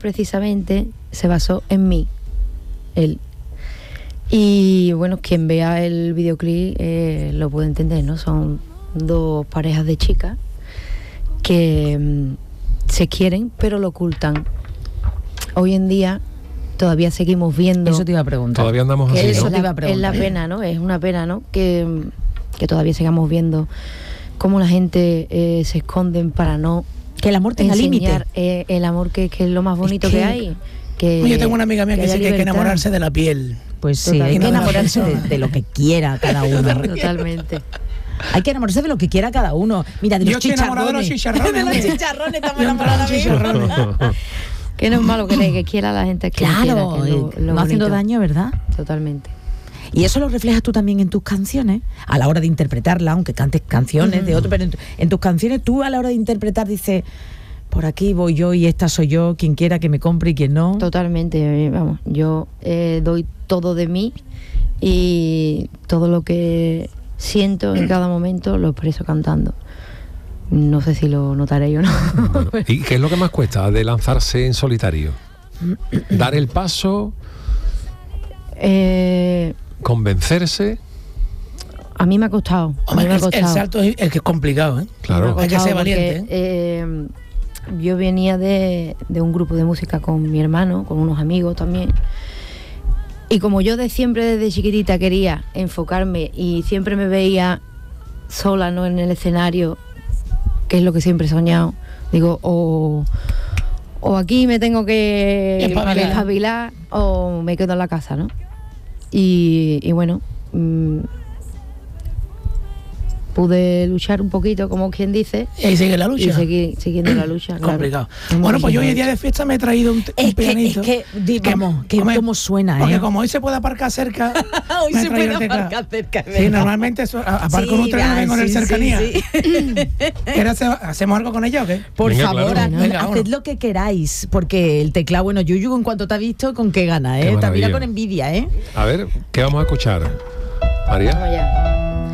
precisamente se basó en mí, él. Y bueno, quien vea el videoclip lo puede entender, ¿no? Son dos parejas de chicas que se quieren, pero lo ocultan. Hoy en día todavía seguimos viendo... Eso te iba a preguntar. Todavía andamos así, eso ¿no? te iba a preguntar. Es la pena, ¿no? Es una pena, ¿no? Que todavía sigamos viendo cómo la gente se esconden para no... Que el amor tenga límite. enseñar el amor que es lo más bonito que hay. Yo tengo una amiga mía que dice que hay que libertad. enamorarse de la piel. Pues sí, hay que enamorarse de lo que quiera cada uno. Totalmente. Hay que enamorarse de lo que quiera cada uno. Mira, de Yo los estoy enamorado de los chicharrones. chicharrones. De los chicharrones, estamos Yo enamorados de los chicharrones. Que no es malo que quiera a la gente que Claro, quiera, que es lo no haciendo bonito. daño, ¿verdad? Totalmente. Y eso lo reflejas tú también en tus canciones, a la hora de interpretarla, aunque cantes canciones de otro, pero en tus canciones tú a la hora de interpretar dices, por aquí voy yo y esta soy yo, quien quiera que me compre y quien no. Totalmente, vamos, yo doy todo de mí y todo lo que siento en cada momento lo expreso cantando. No sé si lo notaréis o no. Bueno, ¿y qué es lo que más cuesta de lanzarse en solitario? ¿Dar el paso? ¿Convencerse? A mí me ha costado. Hombre, el salto es el que es complicado, ¿eh? Claro. Hay que ser Porque, valiente. Yo venía de un grupo de música con mi hermano, con unos amigos también. Y como yo siempre desde chiquitita quería enfocarme y siempre me veía sola, ¿no?, en el escenario, que es lo que siempre he soñado, digo, o aquí me tengo que espabilar o me quedo en la casa, ¿no? Y bueno, pude luchar un poquito, como quien dice. Y sigue la lucha. Y seguir siguiendo la lucha. Claro. Complicado. Bueno, pues yo hoy día de fiesta me he traído un pianito. Digamos, que cómo suena, Porque ¿eh? como hoy se puede aparcar cerca. Hoy me he se traído puede el teclado. aparcar cerca. Sí, normalmente aparco en un tren y vengo en el cercanía. ¿Hacemos algo con ella o qué? Por Venga, favor, claro. Venga, haced vámonos. lo que queráis, porque el teclado, bueno, Yuyu, en cuanto te ha visto, con qué gana, Qué ¿eh? Te mira maravilla. con envidia, ¿eh? A ver, ¿qué vamos a escuchar? María. Vamos allá.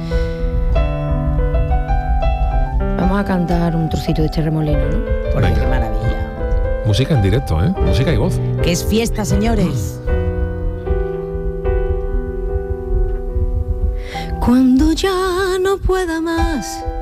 Vamos a cantar un trocito de este remolino, ¿no? Porque Venga. qué maravilla. Música en directo, ¿eh? Música y voz. Que es fiesta, señores. Cuando ya no pueda más